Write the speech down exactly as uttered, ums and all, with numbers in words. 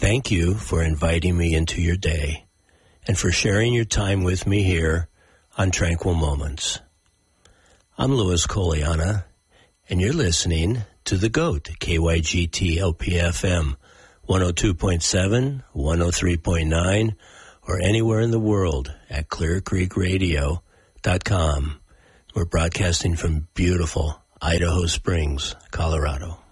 Thank you for inviting me into your day and for sharing your time with me here on Tranquil Moments. I'm Louis Coliana, and you're listening to The GOAT, K Y G T L P F M, one oh two point seven, one oh three point nine, or anywhere in the world at clear creek radio dot com. We're broadcasting from beautiful Idaho Springs, Colorado.